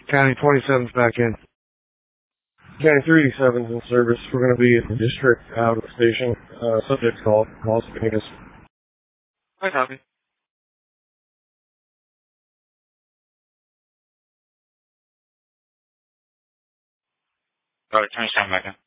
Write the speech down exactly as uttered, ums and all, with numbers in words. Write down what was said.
County twenty-seven's back in. County three eighty-seven's in service. We're going to be at the district out of the station. Uh, subject's called. Calls Vegas. I copy. Alright, twenty-seven back in.